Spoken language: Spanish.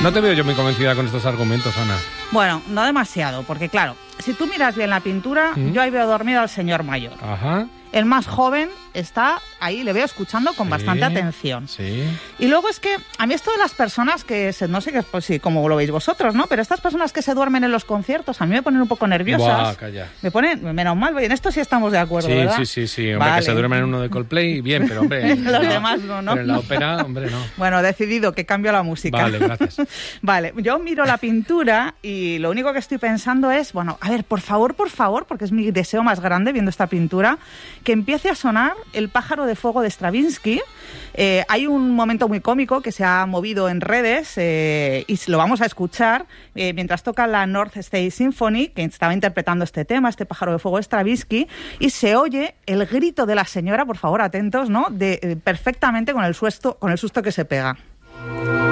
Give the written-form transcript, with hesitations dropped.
No te veo yo muy convencida con estos argumentos, Ana. Bueno, no demasiado, porque claro, si tú miras bien la pintura, yo ahí veo dormido al señor mayor. Ajá. El más joven está ahí, le veo escuchando con bastante atención. Sí. Y luego es que a mí esto de las personas no sé pues sí, cómo lo veis vosotros, ¿no? Pero estas personas que se duermen en los conciertos a mí me ponen un poco nerviosas. Buah, calla. Me ponen, menos mal, en esto sí estamos de acuerdo, Sí, ¿verdad? sí. Hombre, vale. Que se duermen en uno de Coldplay, bien, pero hombre... Los demás no. Pero en la ópera, hombre, no. Bueno, decidido que cambio la música. Vale, gracias. Vale, yo miro la pintura y lo único que estoy pensando es, bueno, a ver, por favor, porque es mi deseo más grande viendo esta pintura, que empiece a sonar El pájaro de fuego de Stravinsky. Hay un momento muy cómico que se ha movido en redes y lo vamos a escuchar mientras toca la North State Symphony, que estaba interpretando este tema, este pájaro de fuego de Stravinsky, y se oye el grito de la señora, por favor, atentos, ¿no? Perfectamente con el susto que se pega.